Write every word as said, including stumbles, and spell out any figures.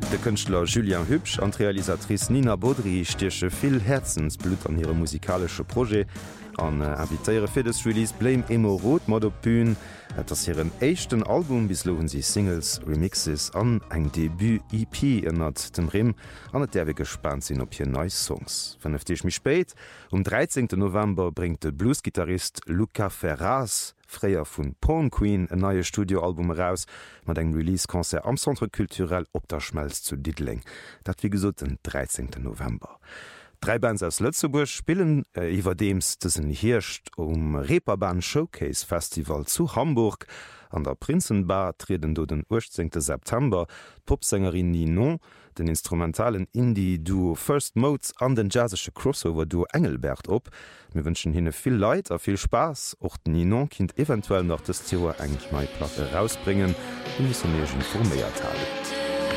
Der Künstler Julien Hübsch und Realisatrice Nina Baudry stierche viel Herzensblut an ihre musikalische Projekt an äh, invitéiere fir des Release Blame Emo Rot mat op Bühn, et ass hireieren échten Album bis loen sie Singles, Remixes an eng Debüt-E P ënnert dem Rim an et derwe gespannt sinn op hir neue Songs. Vernëftech mich spéit, um dreizehnten November bringt de Bluesgitarrist Luca Ferraz Fréier vun Porn Queen en neue Studioalbum heraus, mat eng Releasekonzert am Centre kulturell op der Schmelz zu Diddling. Dat wie gesot den dreizehnten November. Drei Bands aus Lützeburg spielen äh, iwwer dems dessen Hircht um Reeperbahn Showcase Festival zu Hamburg. An der Prinzenbar treten do den achtzehnten September Popsängerin Ninon, den instrumentalen Indie-Duo First Modes an den jazzesche Crossover-Duo Engelbert op. Wir wünschen hinne viel Leid a viel Spaß. Och Ninon kind eventuell noch das Thema eng neue Platte rausbringen und müssen mir schon vor mehr teilen.